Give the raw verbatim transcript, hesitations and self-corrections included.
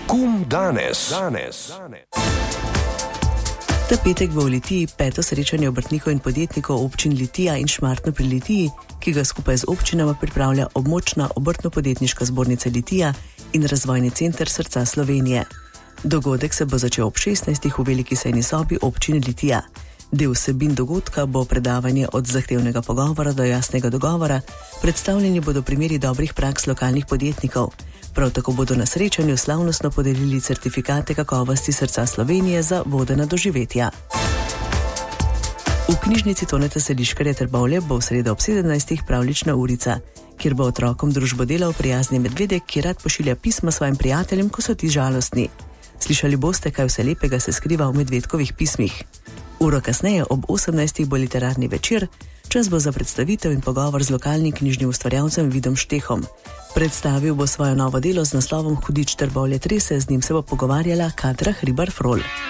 Kum danes. danes. Ta petek bo v Litiji peto srečanje obrtnikov in podjetnikov občin Litija in Šmartno pri Litiji, ki ga skupaj z občinama pripravlja območna obrtno-podjetniška zbornica Litija in Razvojni center Srca Slovenije. Dogodek se bo začel ob šestnajstih v veliki sejni sobi občine Litija. Del vsebin dogodka bo predavanje od zahtevnega pogovora do jasnega dogovora, predstavljeni bodo primeri dobrih praks lokalnih podjetnikov. Prav tako bodo na srečanju slavnostno podelili certifikate kakovosti Srca Slovenije za vodena doživetja. V knjižnici Toneta Seliškarja Trbovlje bo v sredo ob sedemnajstih pravljična urica, kjer bo otrokom družbo delal prijazni medvedek, ki rad pošilja pisma svojim prijateljem, ko so ti žalostni. Slišali boste, kaj vse lepega se skriva v medvedkovih pismih. Uro kasneje ob osemnajstih bo literarni večer, čas bo za predstavitev in pogovor z lokalnim knjižnim ustvarjalcem Vidom Štehom. Predstavil bo svoje novo delo z naslovom Hudič Trbovlje trese, z njim se bo pogovarjala Katra Hribar Frol.